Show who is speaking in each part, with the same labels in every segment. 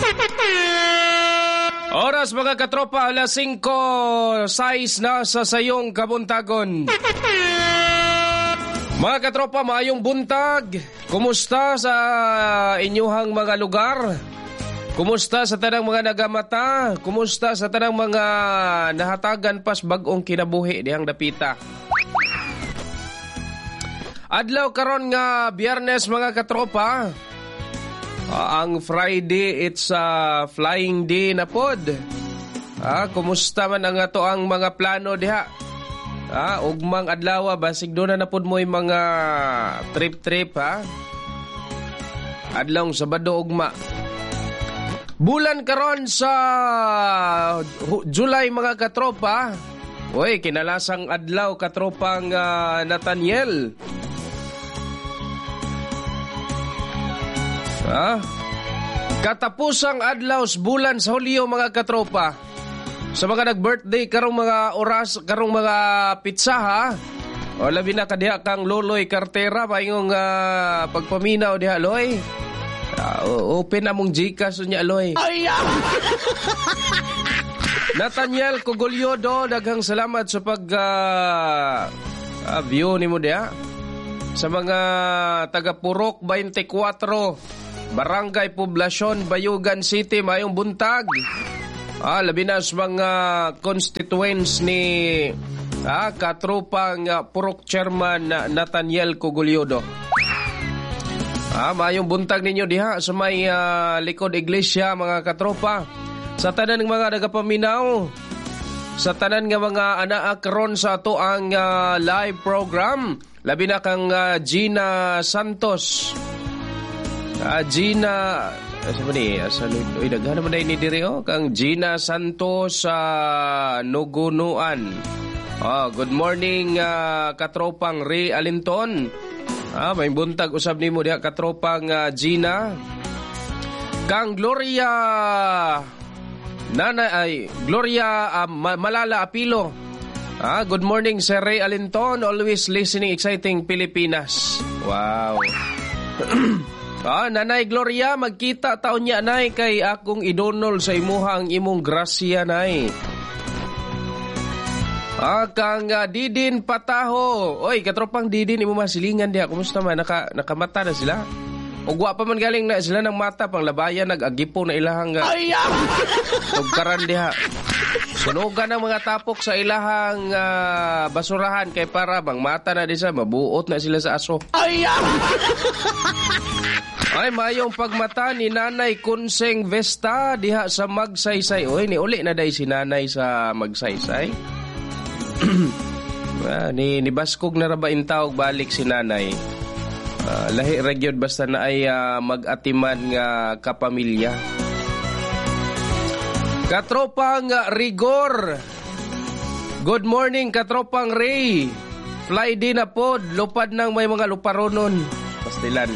Speaker 1: Oras mga katropa, alas 5:06 na sa sayong kabuntagon. Mga katropa, maayong buntag. Kumusta sa inyuhang mga lugar? Kumusta sa tanang mga nagamata? Kumusta sa tanang mga nahatagan pas bagong kinabuhi dihang dapita? Adlaw karon nga Biyernes mga katropa. Ang Friday, it's flying day na pod. Kumusta man ang ato ang mga plano diha? Ugmang adlaw, basig doon na pod mo yung mga trip-trip ha? Adlaw Sabado ugma. Bulan karon sa July mga katropa. Uy, kinalasang adlaw katropang Nathaniel. Katapusang adlaw sa bulan sa Hulyo mga katropa. Sa mga nag-birthday karong mga oras, karong mga pizza ha. O labi na kadiha kang Loloy Cartera paingong pagpaminaw diha loy. Open among Gcash niya aloy. Nathaniel Cogolyodo, daghang salamat sa pag view nimo diha. Sa mga taga Purok 24, Barangay Poblacion, Bayugan City, mayong buntag. Labi na sa mga constituents ni katropang Purok Chairman Nathaniel Cogolyodo. Mayong buntag ninyo diha sa may likod iglesia mga katropa. Sa tanan ng mga nagapaminaw, sa tanan nga mga anak karon sa ato ang live program, labi na kang Gina Santos. Gina uy daghan man ni diri kang Gina Santos sa Nugunuan. Good morning katropang Ray Alinton. May buntag usab nimo diha katropang Gina. Kang Gloria Gloria Malala Apilo. Good morning Sir Ray Alinton, always listening exciting Pilipinas. Wow. Nanay Gloria, magkita taon niya nay kay akong idonol sa imuha ang imong grasya nay. Kang Didin Pataho. Oy, katropang Didin, imo masilingan diha. Kumusta man? Nakamata na sila? Ugwa pa man galing na sila ng mata, pang labayan, nag-agipo na ilahang tugkaran diha. Sunugan ang mga tapok sa ilahang basurahan kay para bang mata na di sa mabuot na sila sa aso. Ay, mayong pagmata ni Nanay Kunseng Vesta diha sa Magsaysay. Oy, ni uli na day si Nanay sa Magsaysay. Ni Baskog na raba intawag balik si Nanay. Lahi region basta na ay mag-atiman nga kapamilya. Katropang Rigor. Good morning katropang Ray. Fly din na pod, lupad ng may mga luparonon. Pastilan.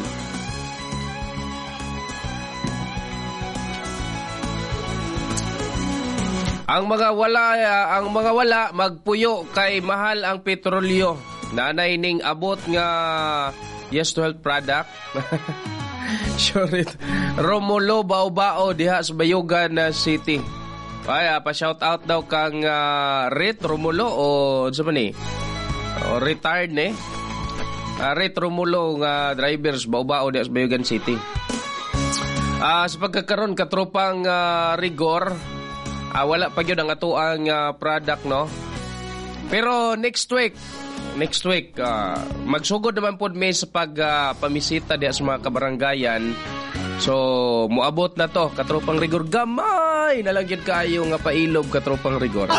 Speaker 1: Ang mga wala magpuyo kay mahal ang petrolyo. Nanay ning abot nga yes to health product. Sure it. Romulo Baobao diha sa Bayugan City. Ay, pa-shout out daw kang Rit Romulo o sa man o retired ne. Rit Romulo nga drivers Baobao diha sa Bayugan City. Sa pagkakaroon katropang Rigor, wala pa yun ang ato ang product, no? Pero next week, magsugod naman po may sa pagpamisita diya sa mga kabaranggayan. So, muabot na to, katropang Rigor. Gamay! Nalagyan kayo nga pailob, katropang Rigor.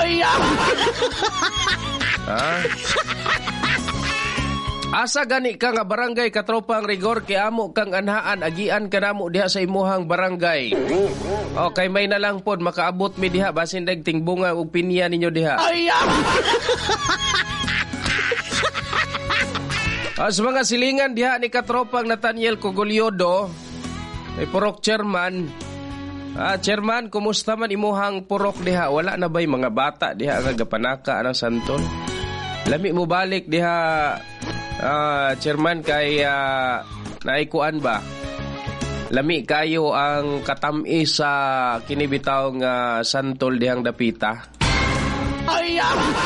Speaker 1: Asa gani ka nga barangay katropang Rigor kay amo kang anhaan agian kanamo diha sa imuhang barangay. Okay, may na lang pod makaabot mi diha basin dagting bunga ug pinya ninyo diha. Sa mga silingan diha ni katropang Nathaniel Cogolyodo, ay Purok Chairman. Chairman, kumusta man imuhang purok diha? Wala na ba'y mga bata diha nga gapanaka anang santol? Lami mo balik diha Chairman kay naikuan ba? lami kayo ang katami sa kinibitaw nga santol dihang dapita.
Speaker 2: Ay!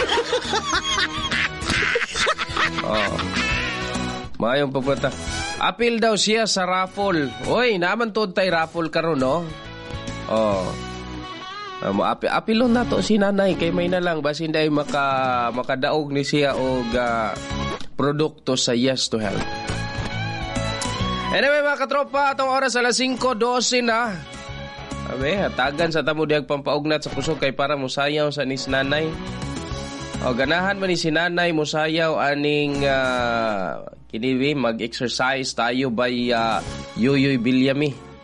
Speaker 1: Oh. Mayong pupunta. Apil daw siya sa raffle. Oy, naman to tay raffle karon, no? Oh. Apilon na to si nanay kay may na lang basin day makadaog ni siya og produkto sa Yes to Health. Anyway mga katropa, atong oras alas 5:12 na. Abe, hatagan sa tamo diag pampaugnat sa kusog kay para mosayaw sa nis nanay. O ganahan man ni si nanay mosayaw aning kiniwi mag-exercise tayo by Yuyoy Bilyami.